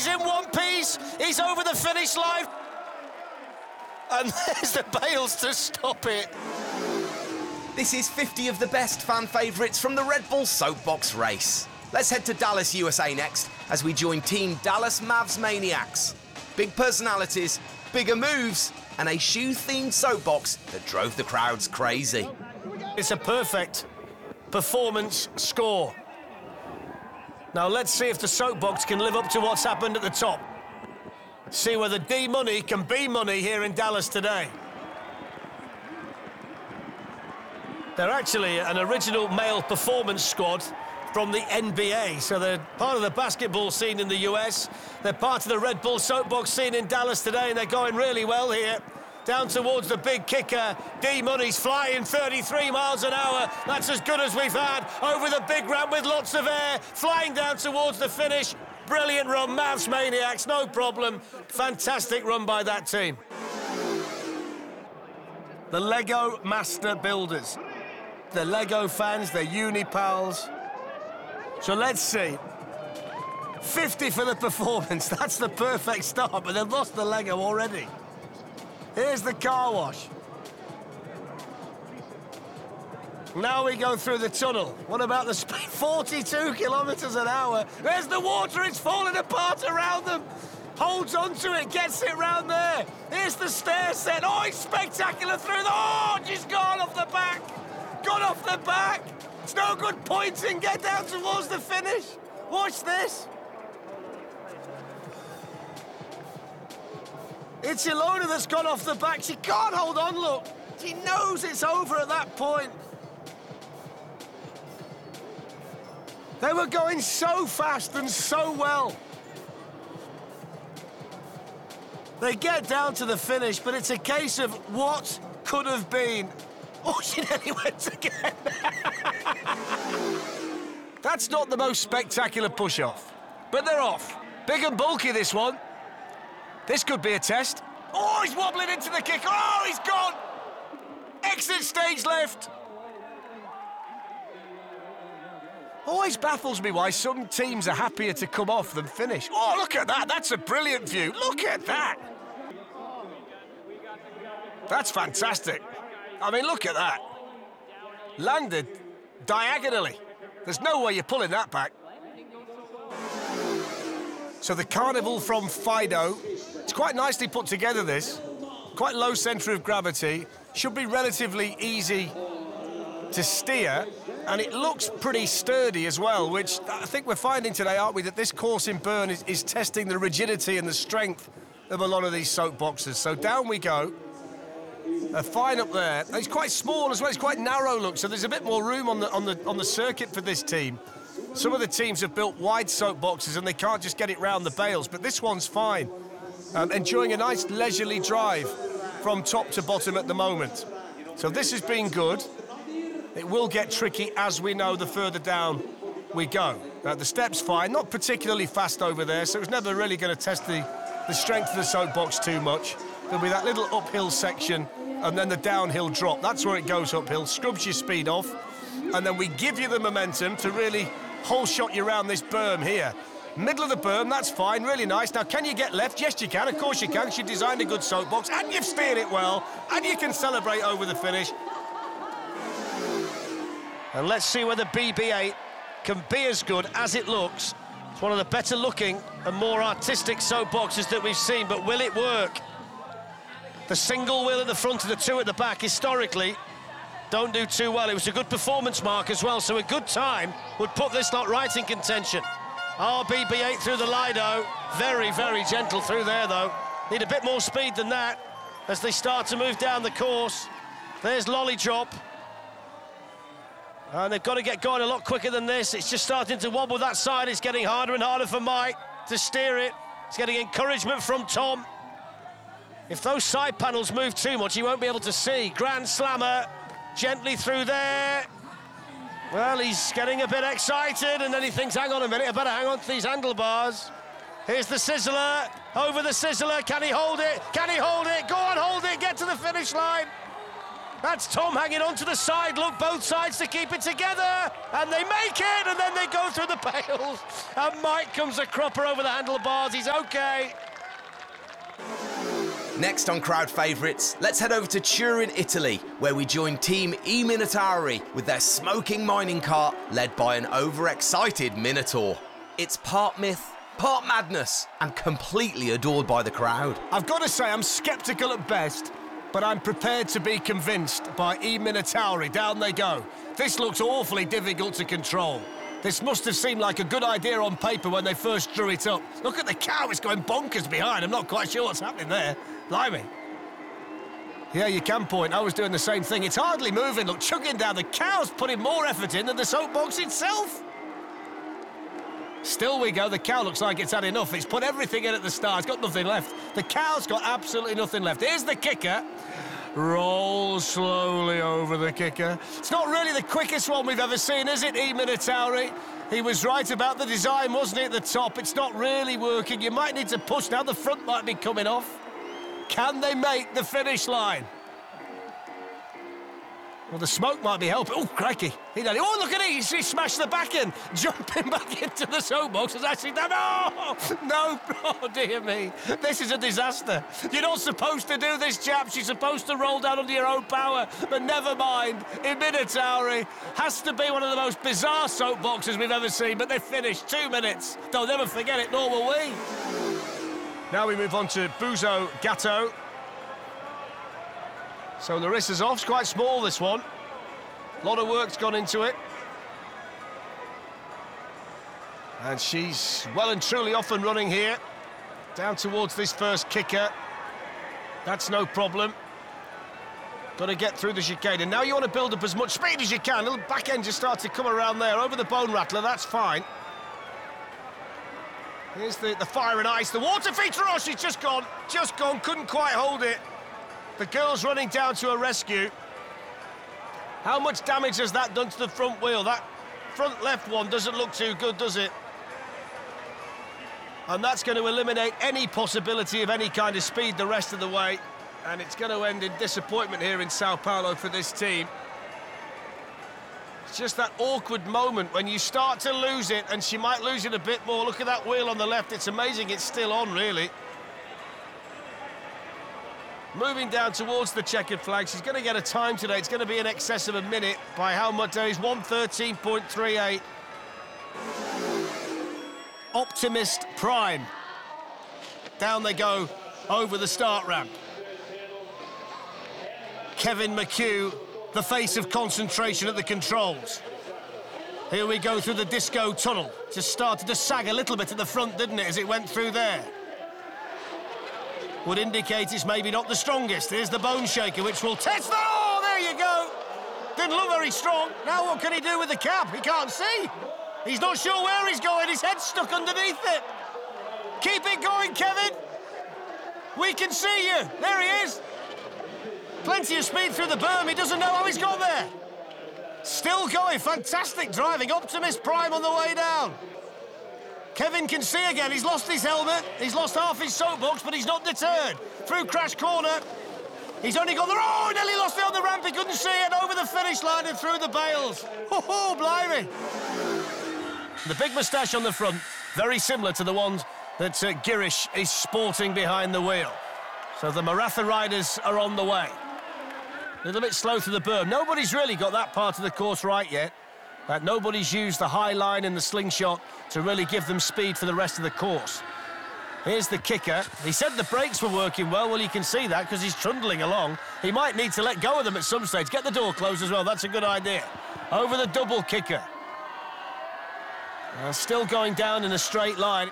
He's in one piece. He's over the finish line. And there's the bails to stop it. This is 50 of the best fan favourites from the Red Bull Soapbox race. Let's head to Dallas, USA next as we join Team Dallas Mavs Maniacs. Big personalities, bigger moves, and a shoe-themed soapbox that drove the crowds crazy. It's a perfect performance score. Now let's see if the soapbox can live up to what's happened at the top. See whether D-Money can be money here in Dallas today. They're actually an original male performance squad from the NBA, so they're part of the basketball scene in the US. They're part of the Red Bull Soapbox scene in Dallas today, and they're going really well here. Down towards the big kicker. D-Money's flying 33 miles an hour. That's as good as we've had. Over the big ramp with lots of air. Flying down towards the finish. Brilliant run, Mavs Maniacs, no problem. Fantastic run by that team. The Lego Master Builders. The Lego fans, the Uni-Pals. So let's see. 50 for the performance. That's the perfect start, but they've lost the Lego already. Here's the car wash. Now we go through the tunnel. What about the speed? 42 kilometres an hour. There's the water. It's falling apart around them. Holds onto it, gets it round there. Here's the stair set. Oh, it's spectacular through the... Oh, just gone off the back. Gone off the back. It's no good pointing. Get down towards the finish. Watch this. It's Ilona that's gone off the back. She can't hold on, look. She knows it's over at that point. They were going so fast and so well. They get down to the finish, but it's a case of what could have been. Oh, she nearly went again. That's not the most spectacular push-off, but they're off. Big and bulky, this one. This could be a test. Oh, he's wobbling into the kick. Oh, he's gone. Exit stage left. Always baffles me why some teams are happier to come off than finish. Oh, look at that. That's a brilliant view. Look at that. That's fantastic. I mean, look at that. Landed diagonally. There's no way you're pulling that back. So the Carnival from Fido, it's quite nicely put together, this. Quite low centre of gravity. Should be relatively easy to steer. And it looks pretty sturdy as well, which I think we're finding today, aren't we, that this course in Bern is testing the rigidity and the strength of a lot of these soapboxes. So down we go. Fine up there. It's quite small as well. It's quite narrow, look. So there's a bit more room on the circuit for this team. Some of the teams have built wide soapboxes and they can't just get it round the bails, but this one's fine. Enjoying a nice leisurely drive from top to bottom at the moment. So this has been good. It will get tricky, as we know, the further down we go. The step's fine, not particularly fast over there, so it's never really going to test the strength of the soapbox too much. There'll be that little uphill section and then the downhill drop. That's where it goes uphill, scrubs your speed off, and then we give you the momentum to really whole shot you around this berm here. Middle of the berm, that's fine, really nice. Now, can you get left? Yes, you can. Of course you can, 'cause you designed a good soapbox, and you've steered it well, and you can celebrate over the finish. And let's see whether BB-8 can be as good as it looks. It's one of the better looking and more artistic soapboxes that we've seen, but will it work? The single wheel at the front and the two at the back, historically, don't do too well. It was a good performance mark as well, so a good time would put this lot right in contention. BB-8 through the Lido. Very, very gentle through there, though. Need a bit more speed than that as they start to move down the course. There's Lolly Drop. And they've got to get going a lot quicker than this. It's just starting to wobble that side. It's getting harder and harder for Mike to steer it. It's getting encouragement from Tom. If those side panels move too much, he won't be able to see. Grand Slammer, gently through there. Well, he's getting a bit excited, and then he thinks, hang on a minute, I better hang on to these handlebars. Here's the Sizzler, over the Sizzler. Can he hold it? Can he hold it? Go on, hold it, get to the finish line. That's Tom hanging on to the side. Look, both sides to keep it together. And they make it, and then they go through the bales. And Mike comes a cropper over the handlebars. He's okay. Next on Crowd Favourites, let's head over to Turin, Italy, where we join Team I Minotauri with their smoking mining cart led by an overexcited Minotaur. It's part myth, part madness, and completely adored by the crowd. I've got to say, I'm sceptical at best, but I'm prepared to be convinced by I Minotauri. Down they go. This looks awfully difficult to control. This must have seemed like a good idea on paper when they first drew it up. Look at the cow, it's going bonkers behind. I'm not quite sure what's happening there. Blimey. Yeah, you can point. I was doing the same thing. It's hardly moving. Look, chugging down. The cow's putting more effort in than the soapbox itself. Still we go. The cow looks like it's had enough. It's put everything in at the start. It's got nothing left. The cow's got absolutely nothing left. Here's the kicker. Rolls slowly over the kicker. It's not really the quickest one we've ever seen, is it, I Minotauri? He was right about the design, wasn't he, at the top? It's not really working. You might need to push now. The front might be coming off. Can they make the finish line? Well, the smoke might be helping. Oh, crikey. Oh, look at it. He smashed the back end. Jumping back into the soapbox has actually done... Oh, no. Oh, dear me. This is a disaster. You're not supposed to do this, chaps. You're supposed to roll down under your own power. But never mind. I Minotauri has to be one of the most bizarre soapboxes we've ever seen. But they finished 2 minutes. They'll never forget it, nor will we. Now we move on to Buzzo Gatto. So Larissa's off. It's quite small, this one. A lot of work's gone into it. And she's well and truly off and running here. Down towards this first kicker. That's no problem. Got to get through the chicane. And now you want to build up as much speed as you can. Little back end just start to come around there. Over the bone rattler, that's fine. Here's the fire and ice. The water feature. Oh, she's just gone. Just gone. Couldn't quite hold it. The girl's running down to a rescue. How much damage has that done to the front wheel? That front left one doesn't look too good, does it? And that's going to eliminate any possibility of any kind of speed the rest of the way. And it's going to end in disappointment here in Sao Paulo for this team. It's just that awkward moment when you start to lose it, and she might lose it a bit more. Look at that wheel on the left. It's amazing it's still on, really. Moving down towards the checkered flag. She's going to get a time today. It's going to be in excess of a minute. By how much? He's 1:13.38. Optimist Prime. Down they go over the start ramp. Kevin McHugh, the face of concentration at the controls. Here we go through the disco tunnel. Just started to sag a little bit at the front, didn't it, as it went through there? Would indicate it's maybe not the strongest. Here's the bone shaker, which will test that. Oh, there you go. Didn't look very strong. Now what can he do with the cap? He can't see. He's not sure where he's going. His head's stuck underneath it. Keep it going, Kevin. We can see you. There he is. Plenty of speed through the berm. He doesn't know how he's got there. Still going. Fantastic driving. Optimist Prime on the way down. Kevin can see again. He's lost his helmet. He's lost half his soapbox, but he's not deterred. Through crash corner. He's only got the... Oh, he nearly lost it on the ramp. He couldn't see it. Over the finish line and through the bales. Oh, blimey. The big moustache on the front, very similar to the ones that Girish is sporting behind the wheel. So the Maratha riders are on the way. A little bit slow through the berm. Nobody's really got that part of the course right yet. Nobody's used the high line and the slingshot to really give them speed for the rest of the course. Here's the kicker. He said the brakes were working well. Well, you can see that because he's trundling along. He might need to let go of them at some stage. Get the door closed as well. That's a good idea. Over the double kicker. Still going down in a straight line.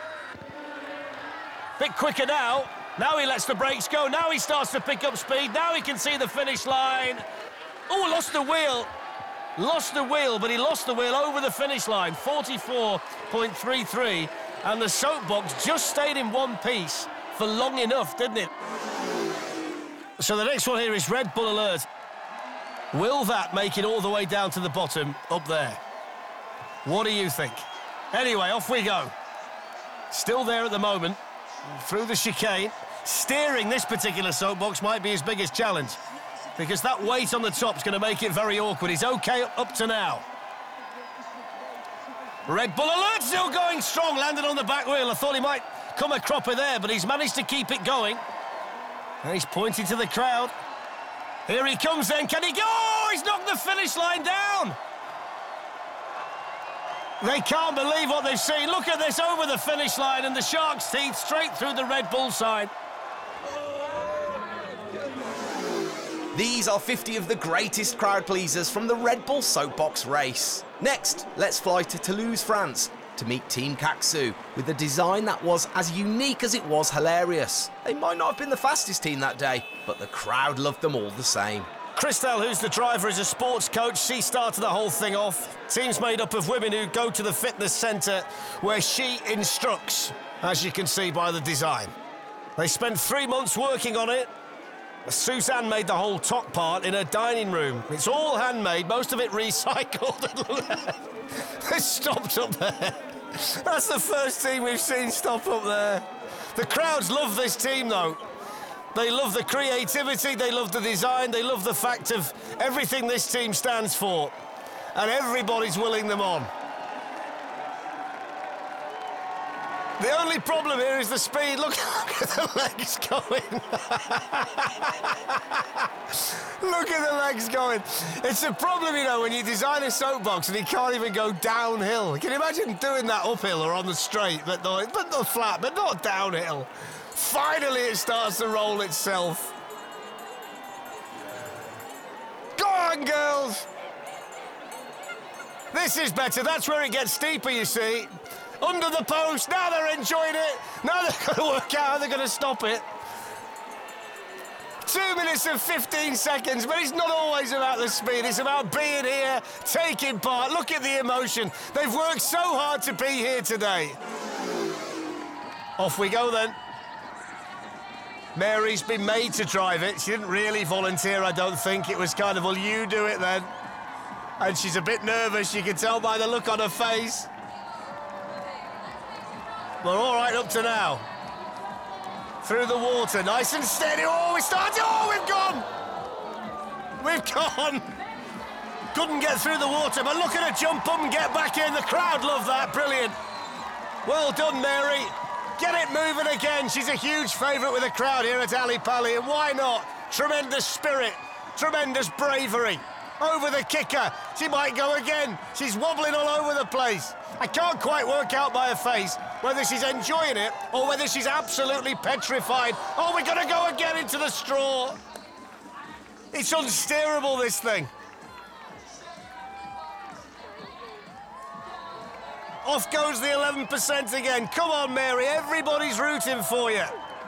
Bit quicker now. Now he lets the brakes go. Now he starts to pick up speed. Now he can see the finish line. Oh, lost the wheel. Lost the wheel, but he lost the wheel over the finish line. 44.33. And the soapbox just stayed in one piece for long enough, didn't it? So the next one here is Red Bull Alert. Will that make it all the way down to the bottom up there? What do you think? Anyway, off we go. Still there at the moment. Through the chicane. Steering this particular soapbox might be his biggest challenge. because that weight on the top is going to make it very awkward. He's okay up to now. Red Bull Alert still going strong, landed on the back wheel. I thought he might come a cropper there, but he's managed to keep it going. And he's pointing to the crowd. Here he comes then, can he go? Oh, he's knocked the finish line down. They can't believe what they've seen. Look at this, over the finish line, and the Shark's teeth straight through the Red Bull side. These are 50 of the greatest crowd pleasers from the Red Bull Soapbox race. Next, let's fly to Toulouse, France, to meet Team Caxu with a design that was as unique as it was hilarious. They might not have been the fastest team that day, but the crowd loved them all the same. Christelle, who's the driver, is a sports coach. She started the whole thing off. Team's made up of women who go to the fitness centre where she instructs, as you can see by the design. They spent 3 months working on it. Suzanne made the whole top part in her dining room. It's all handmade, most of it recycled. They stopped up there. That's the first team we've seen stop up there. The crowds love this team, though. They love the creativity, they love the design, they love the fact of everything this team stands for. And everybody's willing them on. The only problem here is the speed. Look at the legs going. Look at the legs going. It's a problem, you know, when you design a soapbox and you can't even go downhill. Can you imagine doing that uphill or on the straight, but not flat, but not downhill? Finally, it starts to roll itself. Go on, girls. This is better. That's where it gets steeper, you see. Under the post, now they're enjoying it. Now they're going to work out how they're going to stop it. 2 minutes and 15 seconds, but it's not always about the speed. It's about being here, taking part. Look at the emotion. They've worked so hard to be here today. Off we go then. Mary's been made to drive it. She didn't really volunteer, I don't think. It was kind of, well, you do it then. And she's a bit nervous. You can tell by the look on her face. We're all right up to now. Through the water, nice and steady. Oh, we started. Oh, we've gone. We've gone. Couldn't get through the water, but look at her jump up and get back in. The crowd love that. Brilliant. Well done, Mary. Get it moving again. She's a huge favourite with the crowd here at Ali Pali, and why not? Tremendous spirit, tremendous bravery. Over the kicker. She might go again. She's wobbling all over the place. I can't quite work out by her face whether she's enjoying it or whether she's absolutely petrified. Oh, we're going to go again into the straw. It's unsteerable, this thing. Off goes the 11% again. Come on, Mary. Everybody's rooting for you.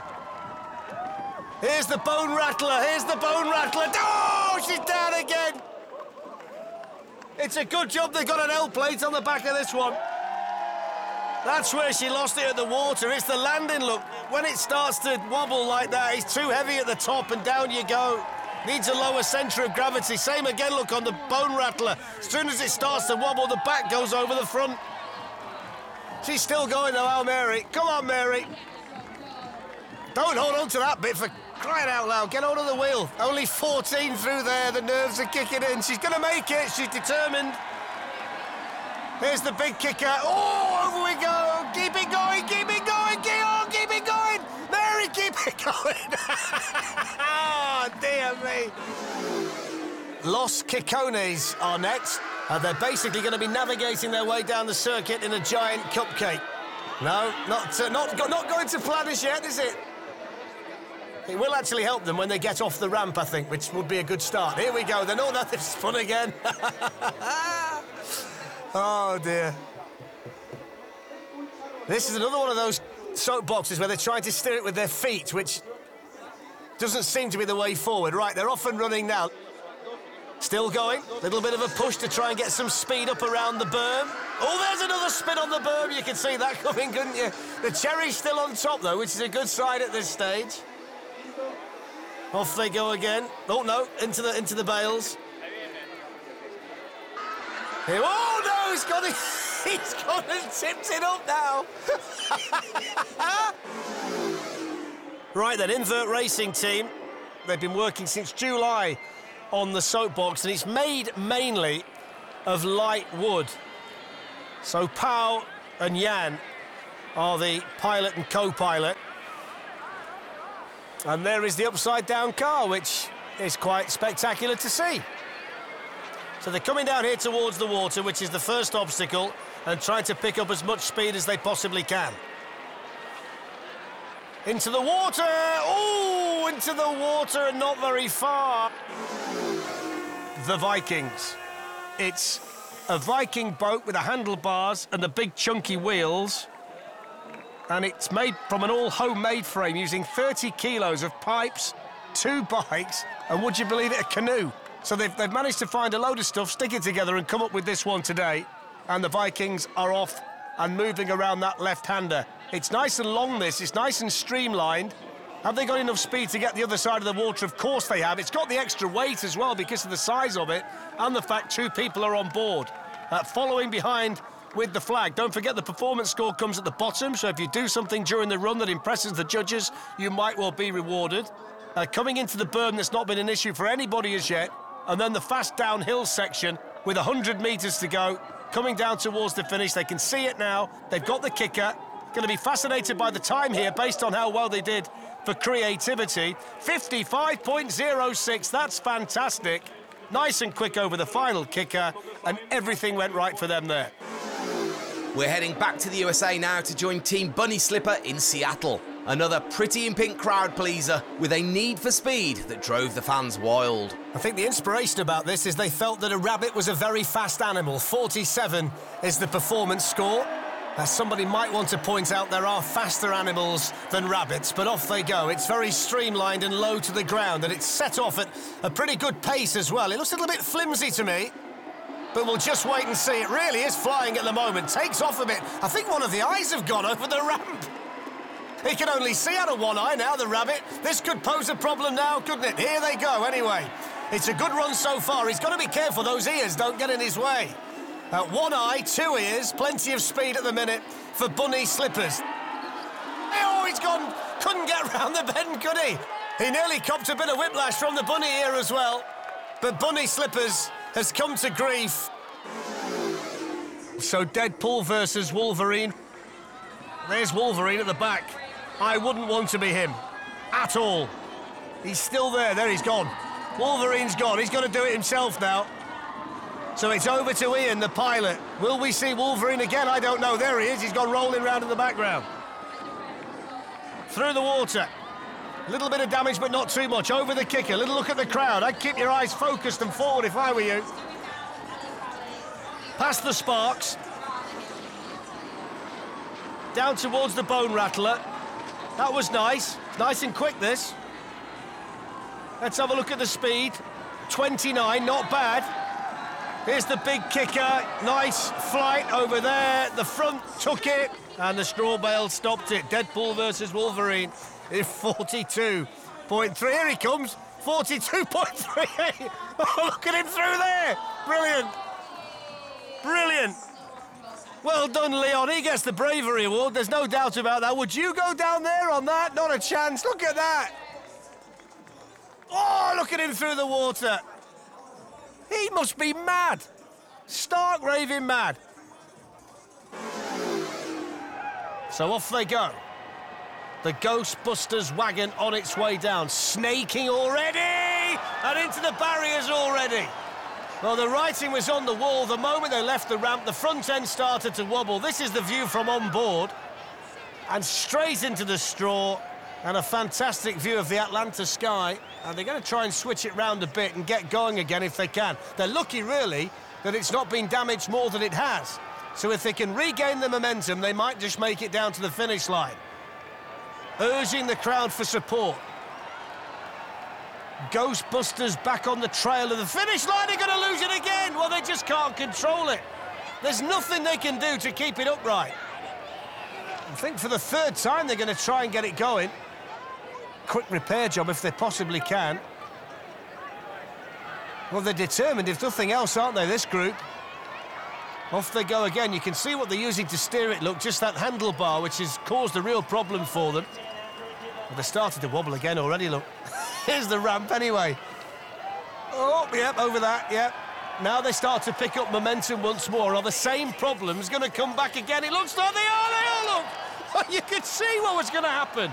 Here's the bone rattler. Here's the bone rattler. Oh, she's down again. It's a good job they got an L plate on the back of this one. That's where she lost it at the water. It's the landing, look. When it starts to wobble like that, it's too heavy at the top and down you go. Needs a lower centre of gravity. Same again, look, on the bone rattler. As soon as it starts to wobble, the back goes over the front. She's still going though, our Mary. Come on, Mary. Don't hold on to that bit for crying out loud. Get hold of the wheel. Only 14 through there. The nerves are kicking in. She's going to make it. She's determined. Here's the big kicker. Oh, over we go. Keep it going. Keep it going. Keep it going. Mary, keep it going. Oh, dear me. Los Kikones are next. They're basically going to be navigating their way down the circuit in a giant cupcake. No, not going to plan as yet, is it? It will actually help them when they get off the ramp, I think, which would be a good start. Here we go. Then, oh, that's fun again. Oh, dear. This is another one of those soapboxes where they're trying to steer it with their feet, which doesn't seem to be the way forward. Right, they're off and running now. Still going. A little bit of a push to try and get some speed up around the berm. Oh, there's another spin on the berm. You can see that coming, couldn't you? The cherry's still on top, though, which is a good sign at this stage. Off they go again. Oh, no, into the bales. Here, oh, no, he's gone and tipped it up now. Right then, Invert Racing team. They've been working since July on the soapbox, and it's made mainly of light wood. So Pau and Jan are the pilot and co-pilot. And there is the upside-down car, which is quite spectacular to see. So they're coming down here towards the water, which is the first obstacle, and trying to pick up as much speed as they possibly can. Into the water! Oh, into the water and not very far. The Vikings. It's a Viking boat with the handlebars and the big chunky wheels. And it's made from an all-homemade frame using 30 kilos of pipes, 2 bikes, and would you believe it, a canoe. So they've managed to find a load of stuff, stick it together and come up with this one today. And the Vikings are off and moving around that left-hander. It's nice and long, this. It's nice and streamlined. Have they got enough speed to get the other side of the water? Of course they have. It's got the extra weight as well because of the size of it and the fact 2 people are on board. Following behind with the flag. Don't forget the performance score comes at the bottom, so if you do something during the run that impresses the judges, you might well be rewarded. Coming into the berm, that's not been an issue for anybody as yet. And then the fast downhill section with 100 metres to go, coming down towards the finish. They can see it now. They've got the kicker. Going to be fascinated by the time here based on how well they did for creativity. 55.06, that's fantastic. Nice and quick over the final kicker, and everything went right for them there. We're heading back to the USA now to join Team Bunny Slipper in Seattle. Another pretty in pink crowd pleaser with a need for speed that drove the fans wild. I think the inspiration about this is they felt that a rabbit was a very fast animal. 47 is the performance score. As somebody might want to point out, there are faster animals than rabbits, but off they go. It's very streamlined and low to the ground, and it's set off at a pretty good pace as well. It looks a little bit flimsy to me, but we'll just wait and see. It really is flying at the moment. Takes off a bit. I think one of the eyes have gone over the ramp. He can only see out of one eye now, the rabbit. This could pose a problem now, couldn't it? Here they go, anyway. It's a good run so far. He's got to be careful those ears don't get in his way. One eye, 2 ears, plenty of speed at the minute for Bunny Slippers. Oh, he's gone. Couldn't get round the bend, could he? He nearly copped a bit of whiplash from the bunny ear as well. But Bunny Slippers has come to grief. So Deadpool versus Wolverine. There's Wolverine at the back. I wouldn't want to be him at all. He's still there. There he's gone. Wolverine's gone. He's got to do it himself now. So it's over to Ian, the pilot. Will we see Wolverine again? I don't know. There he is. He's gone rolling around in the background. Through the water. A little bit of damage, but not too much. Over the kicker. Little look at the crowd. I'd keep your eyes focused and forward if I were you. Past the Sparks. Down towards the Bone Rattler. That was nice. Nice and quick, this. Let's have a look at the speed. 29, not bad. Here's the big kicker. Nice flight over there. The front took it, and the straw bale stopped it. Deadpool versus Wolverine is 42.3. Here he comes. 42.38. Oh, look at him through there. Brilliant. Brilliant. Well done, Leon. He gets the bravery award. There's no doubt about that. Would you go down there on that? Not a chance. Look at that. Oh, look at him through the water. He must be mad. Stark raving mad. So off they go. The Ghostbusters wagon on its way down. Snaking already! And into the barriers already. Well, the writing was on the wall. The moment they left the ramp, the front end started to wobble. This is the view from on board. And straight into the straw. And a fantastic view of the Atlanta sky. And they're going to try and switch it round a bit and get going again if they can. They're lucky, really, that it's not been damaged more than it has. So if they can regain the momentum, they might just make it down to the finish line. Urging the crowd for support. Ghostbusters back on the trail of the finish line. They're going to lose it again. Well, they just can't control it. There's nothing they can do to keep it upright. I think for the 3rd time they're going to try and get it going. Quick repair job if they possibly can. Well, they're determined, if nothing else, aren't they, this group? Off they go again. You can see what they're using to steer it, look, just that handlebar, which has caused a real problem for them. Well, they started to wobble again already, look. Here's the ramp anyway. Oh, yep, over that, yep. Now they start to pick up momentum once more. Are the same problems going to come back again? It looks like they all look. You could see what was going to happen.